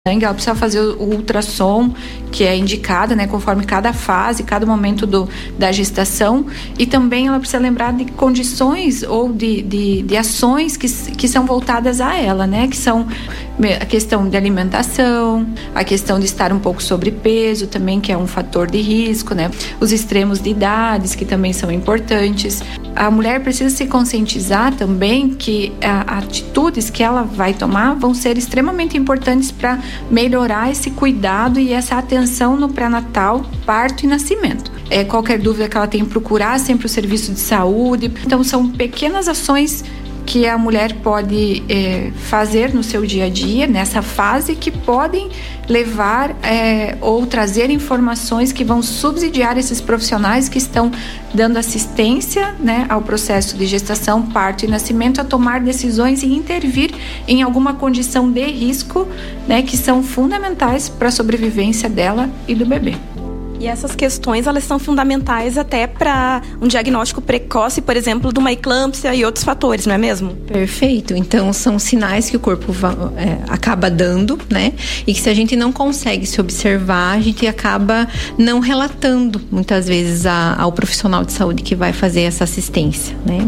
Ela precisa fazer o ultrassom, que é indicado, né, conforme cada fase, cada momento da gestação, e também ela precisa lembrar de condições ou de ações que são voltadas a ela, né, que são a questão de alimentação, a questão de estar um pouco sobrepeso também, que é um fator de risco, né, os extremos de idades, que também são importantes. A mulher precisa se conscientizar também que atitudes que ela vai tomar vão ser extremamente importantes para melhorar esse cuidado e essa atenção no pré-natal, parto e nascimento. Qualquer dúvida que ela tem, procurar sempre o serviço de saúde. Então, são pequenas ações que a mulher pode fazer no seu dia a dia, nessa fase, que podem levar ou trazer informações que vão subsidiar esses profissionais que estão dando assistência, né, ao processo de gestação, parto e nascimento, a tomar decisões e intervir em alguma condição de risco, né, que são fundamentais para a sobrevivência dela e do bebê. E essas questões, elas são fundamentais até para um diagnóstico precoce, por exemplo, de uma eclâmpsia e outros fatores, não é mesmo? Perfeito. Então, são sinais que o corpo acaba dando, né? E que se a gente não consegue se observar, a gente acaba não relatando, muitas vezes, ao profissional de saúde que vai fazer essa assistência, né?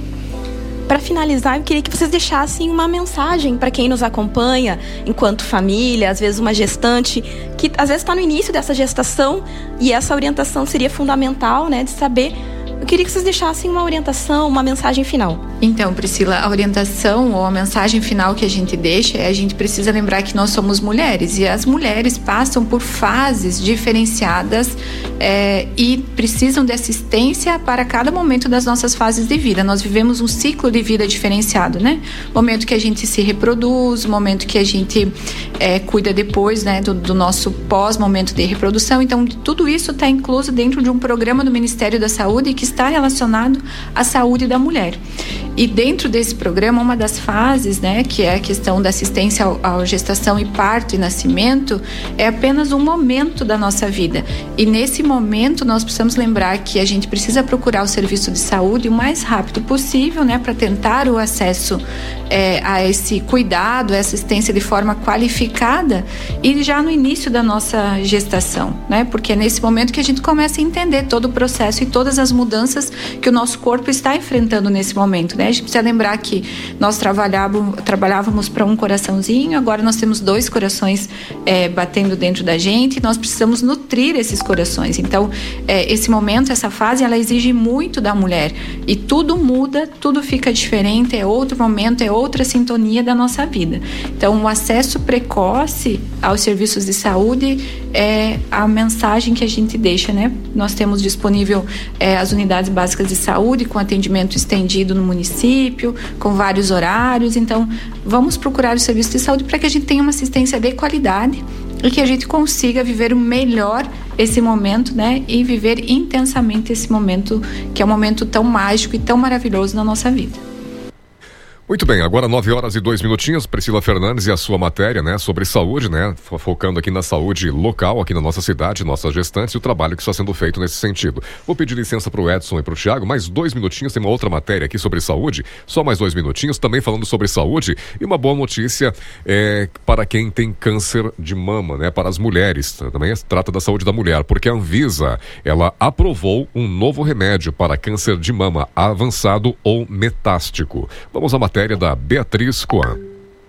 Para finalizar, eu queria que vocês deixassem uma mensagem para quem nos acompanha enquanto família, às vezes uma gestante, que às vezes está no início dessa gestação, e essa orientação seria fundamental, né, de saber. Eu queria que vocês deixassem uma orientação, uma mensagem final. Então, Priscila, a orientação ou a mensagem final que a gente deixa a gente precisa lembrar que nós somos mulheres, e as mulheres passam por fases diferenciadas e precisam de assistência para cada momento das nossas fases de vida. Nós vivemos um ciclo de vida diferenciado, né? Momento que a gente se reproduz, momento que a gente cuida depois, né, do nosso pós-momento de reprodução. Então, tudo isso está incluso dentro de um programa do Ministério da Saúde que está relacionado à saúde da mulher. E dentro desse programa, uma das fases, né, que é a questão da assistência à gestação e parto e nascimento, é apenas um momento da nossa vida. E nesse momento, nós precisamos lembrar que a gente precisa procurar o serviço de saúde o mais rápido possível, né, para tentar o acesso a esse cuidado, a assistência de forma qualificada, e já no início da nossa gestação, né, porque é nesse momento que a gente começa a entender todo o processo e todas as mudanças que o nosso corpo está enfrentando nesse momento, né? A gente precisa lembrar que nós trabalhávamos para um coraçãozinho, agora nós temos 2 corações batendo dentro da gente, e nós precisamos nutrir esses corações. Então, esse momento, essa fase, ela exige muito da mulher, e tudo muda, tudo fica diferente, é outro momento, é outra sintonia da nossa vida. Então, o acesso precoce aos serviços de saúde é a mensagem que a gente deixa, né? Nós temos disponível as unidades básicas de saúde com atendimento estendido no município, com vários horários. Então, vamos procurar o serviço de saúde para que a gente tenha uma assistência de qualidade e que a gente consiga viver o melhor esse momento, né? E viver intensamente esse momento, que é um momento tão mágico e tão maravilhoso na nossa vida. Muito bem, agora 9h02, Priscila Fernandes e a sua matéria, né, sobre saúde, né, focando aqui na saúde local, aqui na nossa cidade, nossas gestantes, e o trabalho que está sendo feito nesse sentido. Vou pedir licença para o Edson e para o Thiago, mais 2 minutinhos, tem uma outra matéria aqui sobre saúde, só mais 2 minutinhos, também falando sobre saúde, e uma boa notícia para quem tem câncer de mama, né, para as mulheres, também trata da saúde da mulher, porque a Anvisa, ela aprovou um novo remédio para câncer de mama avançado ou metástico. Vamos à matéria da Beatriz Coan.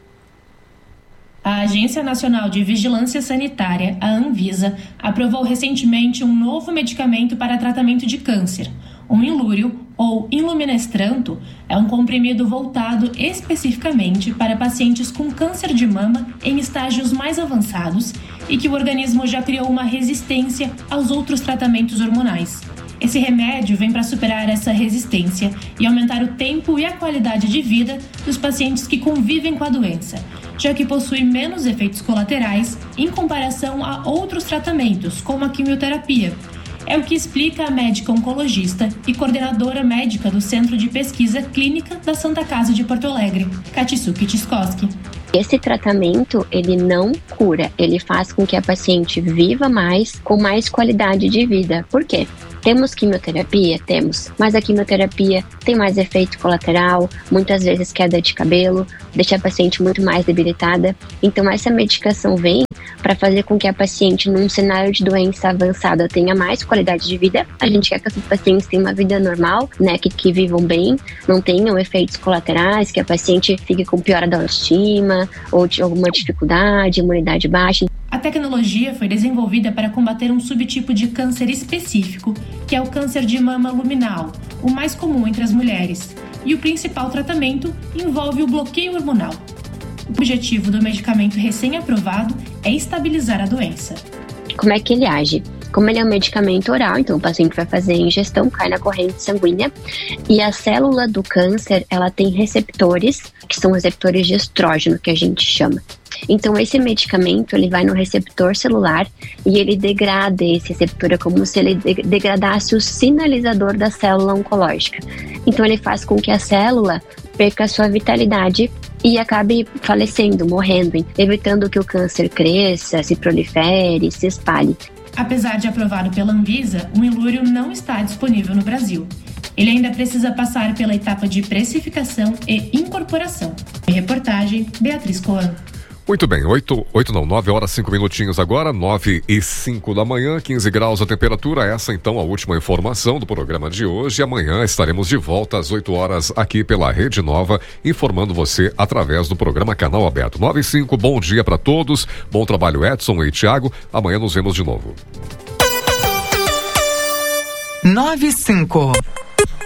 A Agência Nacional de Vigilância Sanitária, a Anvisa, aprovou recentemente um novo medicamento para tratamento de câncer. O Inlúrio, ou Inluminestranto, é um comprimido voltado especificamente para pacientes com câncer de mama em estágios mais avançados e que o organismo já criou uma resistência aos outros tratamentos hormonais. Esse remédio vem para superar essa resistência e aumentar o tempo e a qualidade de vida dos pacientes que convivem com a doença, já que possui menos efeitos colaterais em comparação a outros tratamentos, como a quimioterapia. É o que explica a médica oncologista e coordenadora médica do Centro de Pesquisa Clínica da Santa Casa de Porto Alegre, Katsuki Tchaikovsky. Esse tratamento, ele não cura, ele faz com que a paciente viva mais, com mais qualidade de vida. Por quê? Temos quimioterapia? Temos, mas a quimioterapia tem mais efeito colateral, muitas vezes queda de cabelo, deixa a paciente muito mais debilitada. Então essa medicação vem para fazer com que a paciente, num cenário de doença avançada, tenha mais qualidade de vida. A gente quer que essas pacientes tenham uma vida normal, né, que vivam bem, não tenham efeitos colaterais, que a paciente fique com piora da autoestima ou de alguma dificuldade, imunidade baixa. A tecnologia foi desenvolvida para combater um subtipo de câncer específico, que é o câncer de mama luminal, o mais comum entre as mulheres. E o principal tratamento envolve o bloqueio hormonal. O objetivo do medicamento recém-aprovado é estabilizar a doença. Como é que ele age? Como ele é um medicamento oral, então o paciente vai fazer a ingestão, cai na corrente sanguínea, e a célula do câncer, ela tem receptores, que são receptores de estrógeno, que a gente chama. Então esse medicamento, ele vai no receptor celular e ele degrada esse receptor, é como se ele degradasse o sinalizador da célula oncológica. Então ele faz com que a célula perca a sua vitalidade e acabe falecendo, morrendo, evitando que o câncer cresça, se prolifere, se espalhe. Apesar de aprovado pela Anvisa, o Inlúrio não está disponível no Brasil. Ele ainda precisa passar pela etapa de precificação e incorporação. Em reportagem, Beatriz Coan. Muito bem, 9 horas 5 minutinhos agora, 9:05 da manhã, 15 graus a temperatura. Essa então a última informação do programa de hoje. Amanhã estaremos de volta às 8 horas aqui pela Rede Nova, informando você através do programa Canal Aberto. 9:05, bom dia para todos, bom trabalho Edson e Thiago. Amanhã nos vemos de novo. 9:05